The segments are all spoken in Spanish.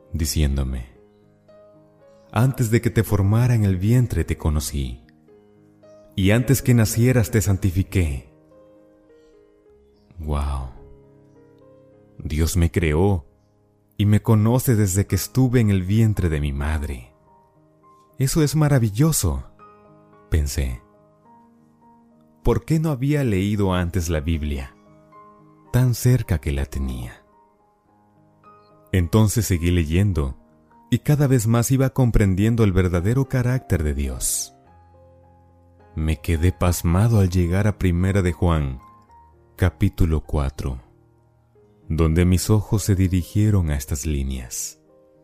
diciéndome: antes de que te formara en el vientre te conocí, y antes que nacieras te santifiqué. ¡Wow! Dios me creó y me conoce desde que estuve en el vientre de mi madre. Eso es maravilloso, pensé. ¿Por qué no había leído antes la Biblia, tan cerca que la tenía? Entonces seguí leyendo y cada vez más iba comprendiendo el verdadero carácter de Dios. Me quedé pasmado al llegar a 1 de Juan, capítulo 4, donde mis ojos se dirigieron a estas líneas.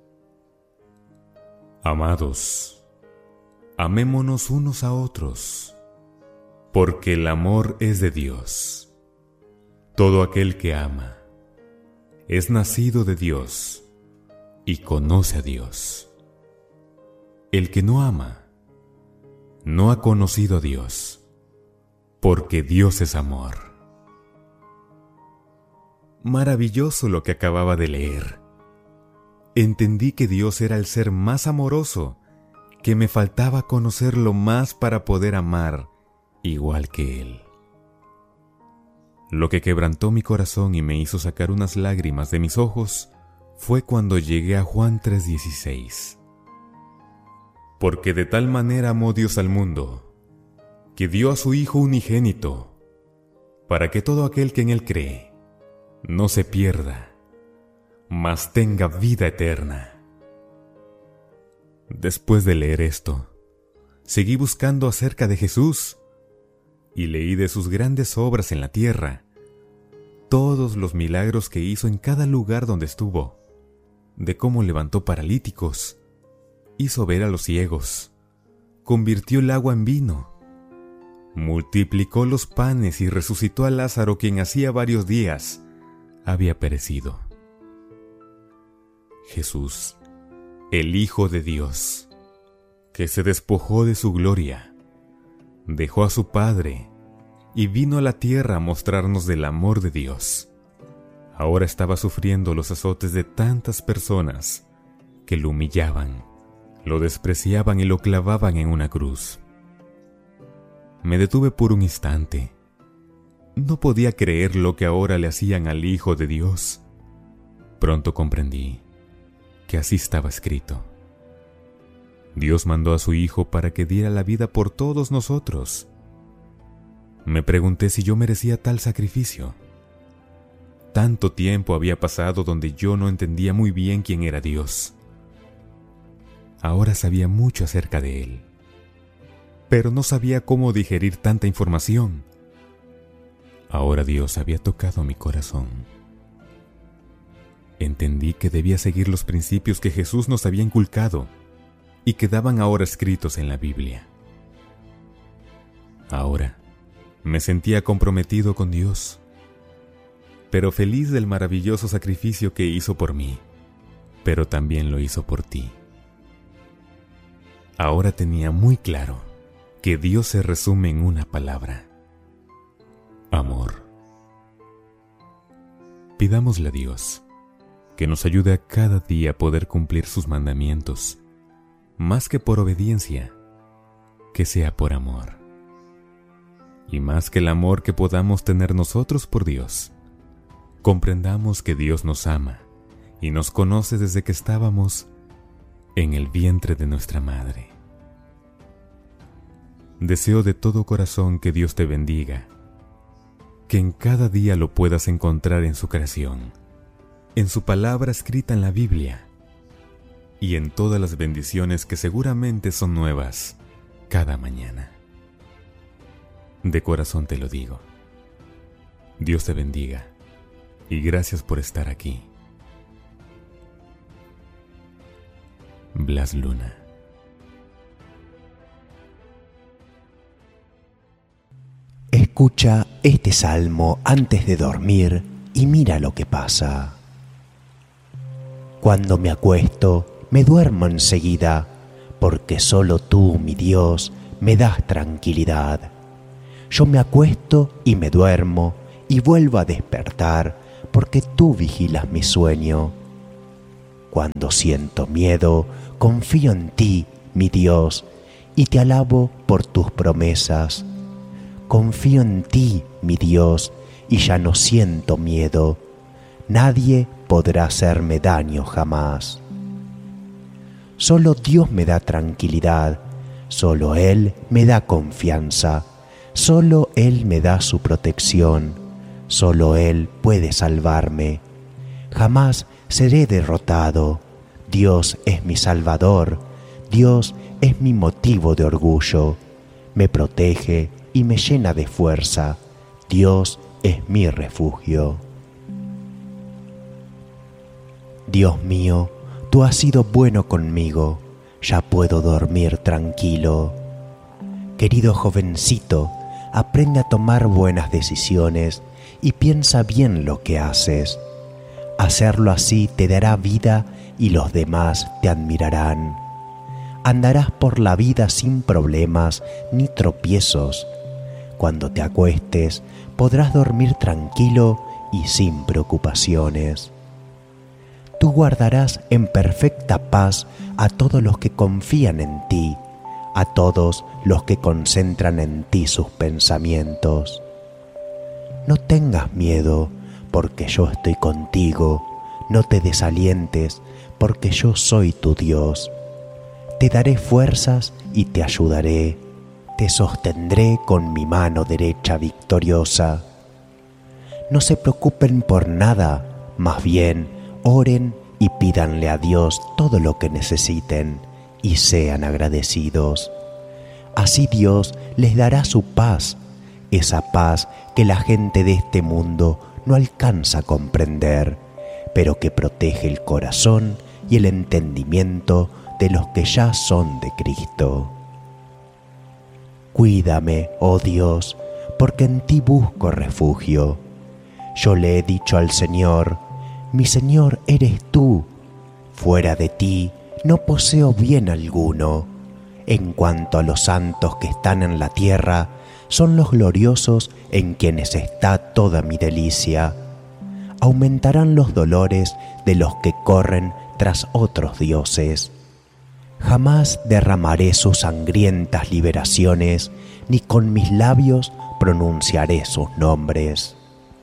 Amados, amémonos unos a otros, porque el amor es de Dios. Todo aquel que ama es nacido de Dios y conoce a Dios. El que no ama no ha conocido a Dios, porque Dios es amor. Maravilloso lo que acababa de leer. Entendí que Dios era el ser más amoroso, que me faltaba conocerlo más para poder amar igual que Él. Lo que quebrantó mi corazón y me hizo sacar unas lágrimas de mis ojos fue cuando llegué a Juan 3:16. Porque de tal manera amó Dios al mundo, que dio a su Hijo unigénito, para que todo aquel que en Él cree no se pierda, mas tenga vida eterna. Después de leer esto, seguí buscando acerca de Jesús y leí de sus grandes obras en la tierra, todos los milagros que hizo en cada lugar donde estuvo, de cómo levantó paralíticos, hizo ver a los ciegos, convirtió el agua en vino, multiplicó los panes y resucitó a Lázaro, quien hacía varios días había perecido. Jesús, el Hijo de Dios, que se despojó de su gloria, dejó a su Padre y vino a la tierra a mostrarnos del amor de Dios. Ahora estaba sufriendo los azotes de tantas personas que lo humillaban, lo despreciaban y lo clavaban en una cruz. Me detuve por un instante. No podía creer lo que ahora le hacían al Hijo de Dios. Pronto comprendí que así estaba escrito. Dios mandó a su Hijo para que diera la vida por todos nosotros. Me pregunté si yo merecía tal sacrificio. Tanto tiempo había pasado donde yo no entendía muy bien quién era Dios. Ahora sabía mucho acerca de Él, pero no sabía cómo digerir tanta información. Ahora Dios había tocado mi corazón. Entendí que debía seguir los principios que Jesús nos había inculcado y que quedaban ahora escritos en la Biblia. Ahora me sentía comprometido con Dios, pero feliz del maravilloso sacrificio que hizo por mí, pero también lo hizo por ti. Ahora tenía muy claro que Dios se resume en una palabra: amor. Pidámosle a Dios que nos ayude a cada día a poder cumplir sus mandamientos, más que por obediencia, que sea por amor. Y más que el amor que podamos tener nosotros por Dios, comprendamos que Dios nos ama y nos conoce desde que estábamos en el vientre de nuestra madre. Deseo de todo corazón que Dios te bendiga, que en cada día lo puedas encontrar en su creación, en su palabra escrita en la Biblia y en todas las bendiciones que seguramente son nuevas cada mañana. De corazón te lo digo. Dios te bendiga y gracias por estar aquí. Blas Luna. Escucha este salmo antes de dormir y mira lo que pasa. Cuando me acuesto, me duermo enseguida, porque solo tú, mi Dios, me das tranquilidad. Yo me acuesto y me duermo y vuelvo a despertar, porque tú vigilas mi sueño. Cuando siento miedo, confío en ti, mi Dios, y te alabo por tus promesas. Confío en ti, mi Dios, y ya no siento miedo. Nadie podrá hacerme daño jamás. Solo Dios me da tranquilidad, solo Él me da confianza, solo Él me da su protección, solo Él puede salvarme. Jamás seré derrotado. Dios es mi Salvador, Dios es mi motivo de orgullo. Me protege y me llena de fuerza. Dios es mi refugio. Dios mío, tú has sido bueno conmigo, ya puedo dormir tranquilo. Querido jovencito, aprende a tomar buenas decisiones y piensa bien lo que haces. Hacerlo así te dará vida y los demás te admirarán. Andarás por la vida sin problemas ni tropiezos. Cuando te acuestes, podrás dormir tranquilo y sin preocupaciones. Tú guardarás en perfecta paz a todos los que confían en ti, a todos los que concentran en ti sus pensamientos. No tengas miedo, porque yo estoy contigo. No te desalientes, porque yo soy tu Dios. Te daré fuerzas y te ayudaré. Te sostendré con mi mano derecha victoriosa. No se preocupen por nada, más bien oren y pídanle a Dios todo lo que necesiten y sean agradecidos. Así Dios les dará su paz, esa paz que la gente de este mundo no alcanza a comprender, pero que protege el corazón y el entendimiento de los que ya son de Cristo. Cuídame, oh Dios, porque en ti busco refugio. Yo le he dicho al Señor, mi Señor eres tú. Fuera de ti no poseo bien alguno. En cuanto a los santos que están en la tierra, son los gloriosos en quienes está toda mi delicia. Aumentarán los dolores de los que corren tras otros dioses. Jamás derramaré sus sangrientas liberaciones, ni con mis labios pronunciaré sus nombres.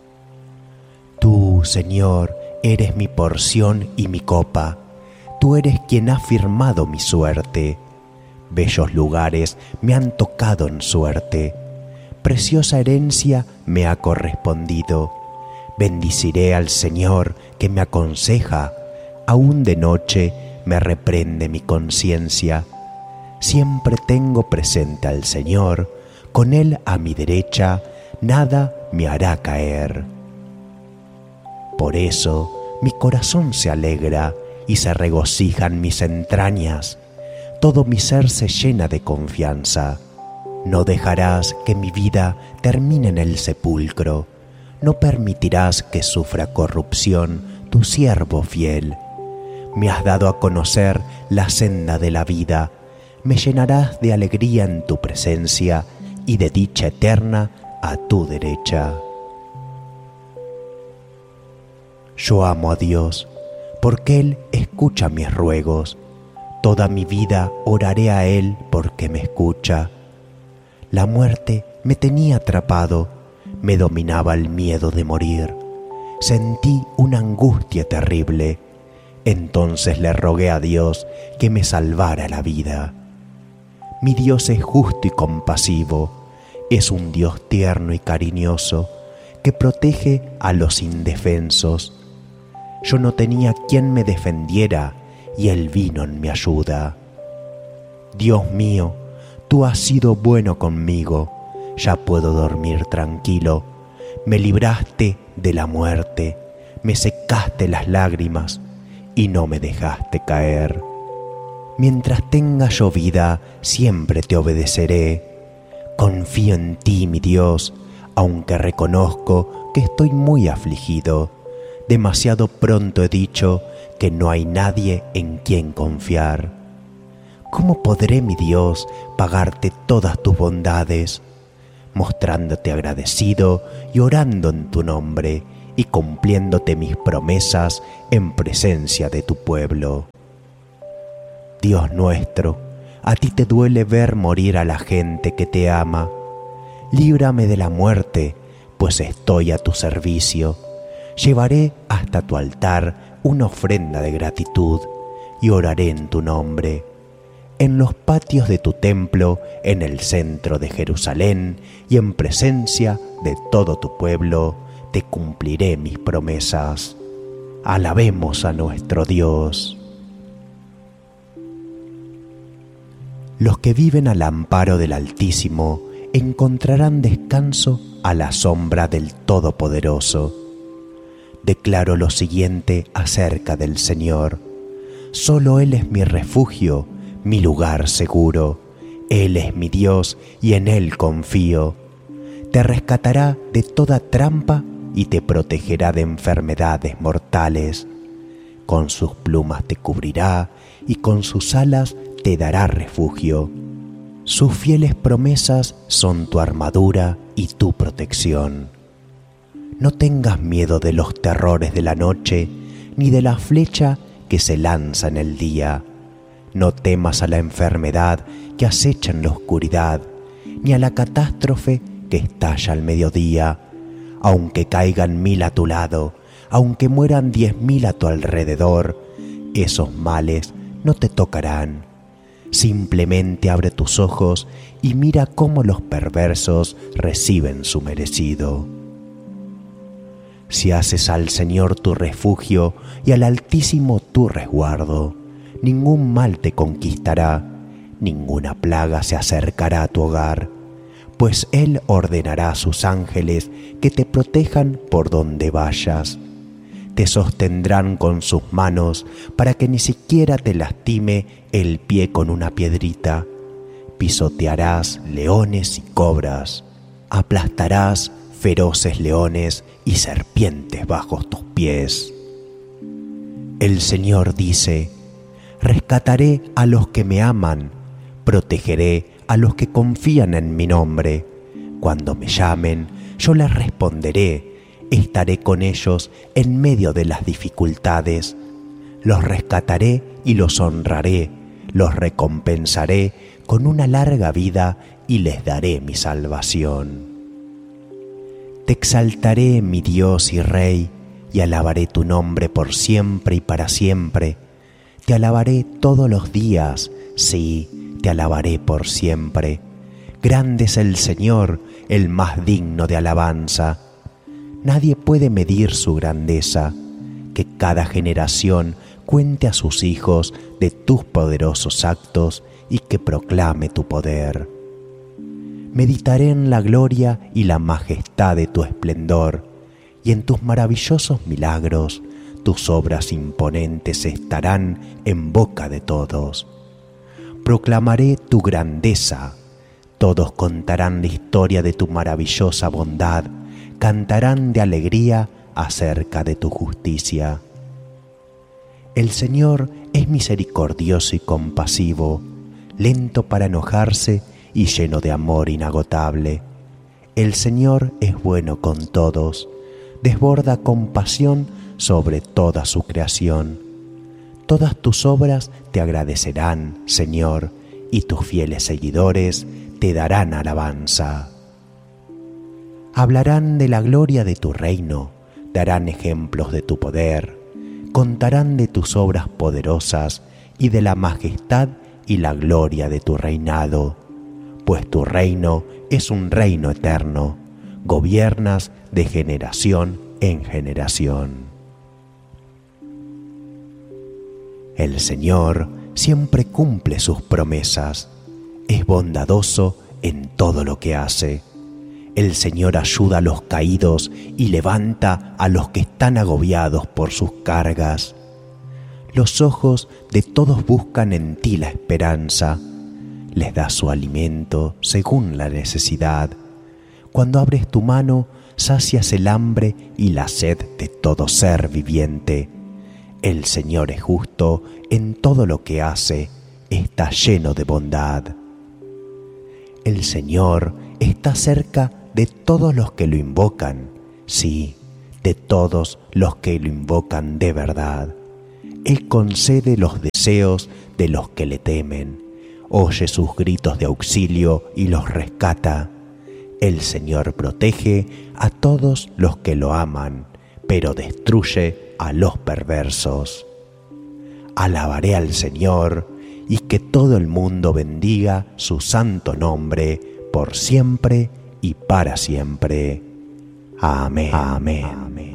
Tú, Señor, eres mi porción y mi copa. Tú eres quien ha firmado mi suerte. Bellos lugares me han tocado en suerte. Preciosa herencia me ha correspondido. Bendiciré al Señor que me aconseja. Aún de noche me reprende mi conciencia. Siempre tengo presente al Señor. Con Él a mi derecha, nada me hará caer. Por eso mi corazón se alegra y se regocijan mis entrañas. Todo mi ser se llena de confianza. No dejarás que mi vida termine en el sepulcro. No permitirás que sufra corrupción tu siervo fiel. Me has dado a conocer la senda de la vida. Me llenarás de alegría en tu presencia y de dicha eterna a tu derecha. Yo amo a Dios, porque Él escucha mis ruegos. Toda mi vida oraré a Él porque me escucha. La muerte me tenía atrapado, me dominaba el miedo de morir. Sentí una angustia terrible. Entonces le rogué a Dios que me salvara la vida. Mi Dios es justo y compasivo, es un Dios tierno y cariñoso que protege a los indefensos. Yo no tenía quien me defendiera y Él vino en mi ayuda. Dios mío, tú has sido bueno conmigo, ya puedo dormir tranquilo. Me libraste de la muerte, me secaste las lágrimas y no me dejaste caer. Mientras tenga yo vida, siempre te obedeceré. Confío en ti, mi Dios, aunque reconozco que estoy muy afligido. Demasiado pronto he dicho que no hay nadie en quien confiar. ¿Cómo podré, mi Dios, pagarte todas tus bondades? Mostrándote agradecido y orando en tu nombre y cumpliéndote mis promesas en presencia de tu pueblo. Dios nuestro, a ti te duele ver morir a la gente que te ama. Líbrame de la muerte, pues estoy a tu servicio. Llevaré hasta tu altar una ofrenda de gratitud y oraré en tu nombre. En los patios de tu templo, en el centro de Jerusalén y en presencia de todo tu pueblo, te cumpliré mis promesas. Alabemos a nuestro Dios. Los que viven al amparo del Altísimo encontrarán descanso a la sombra del Todopoderoso. Declaro lo siguiente acerca del Señor. Solo Él es mi refugio, mi lugar seguro. Él es mi Dios y en Él confío. Te rescatará de toda trampa y te protegerá de enfermedades mortales. Con sus plumas te cubrirá y con sus alas te dará refugio. Sus fieles promesas son tu armadura y tu protección. No tengas miedo de los terrores de la noche, ni de la flecha que se lanza en el día. No temas a la enfermedad que acecha en la oscuridad, ni a la catástrofe que estalla al mediodía. Aunque caigan 1000 a tu lado, aunque mueran 10.000 a tu alrededor, esos males no te tocarán. Simplemente abre tus ojos y mira cómo los perversos reciben su merecido. Si haces al Señor tu refugio y al Altísimo tu resguardo, ningún mal te conquistará, ninguna plaga se acercará a tu hogar, pues Él ordenará a sus ángeles que te protejan por donde vayas. Te sostendrán con sus manos para que ni siquiera te lastime el pie con una piedrita. Pisotearás leones y cobras, aplastarás feroces leones y serpientes bajo tus pies. El Señor dice: rescataré a los que me aman, protegeré a los que confían en mi nombre. Cuando me llamen, yo les responderé. Estaré con ellos en medio de las dificultades. Los rescataré y los honraré. Los recompensaré con una larga vida y les daré mi salvación. Te exaltaré, mi Dios y Rey, y alabaré tu nombre por siempre y para siempre. Te alabaré todos los días, sí, te alabaré por siempre. Grande es el Señor, el más digno de alabanza. Nadie puede medir su grandeza. Que cada generación cuente a sus hijos de tus poderosos actos y que proclame tu poder. Meditaré en la gloria y la majestad de tu esplendor, y en tus maravillosos milagros. Tus obras imponentes estarán en boca de todos. Proclamaré tu grandeza. Todos contarán la historia de tu maravillosa bondad. Cantarán de alegría acerca de tu justicia. El Señor es misericordioso y compasivo, lento para enojarse y lleno de amor inagotable. El Señor es bueno con todos, desborda compasión sobre toda su creación. Todas tus obras te agradecerán, Señor, y tus fieles seguidores te darán alabanza. Hablarán de la gloria de tu reino, darán ejemplos de tu poder, contarán de tus obras poderosas y de la majestad y la gloria de tu reinado, pues tu reino es un reino eterno, gobiernas de generación en generación. El Señor siempre cumple sus promesas, es bondadoso en todo lo que hace. El Señor ayuda a los caídos y levanta a los que están agobiados por sus cargas. Los ojos de todos buscan en ti la esperanza. Les das su alimento según la necesidad. Cuando abres tu mano, sacias el hambre y la sed de todo ser viviente. El Señor es justo en todo lo que hace, está lleno de bondad. El Señor está cerca de todos los que lo invocan. Sí, de todos los que lo invocan de verdad. Él concede los deseos de los que le temen, oye sus gritos de auxilio y los rescata. El Señor protege a todos los que lo aman, pero destruye a los perversos. Alabaré al Señor, y que todo el mundo bendiga su santo nombre por siempre y para siempre. Amén. Amén. Amén.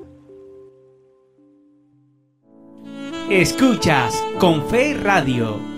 Escuchas Con Fe Radio.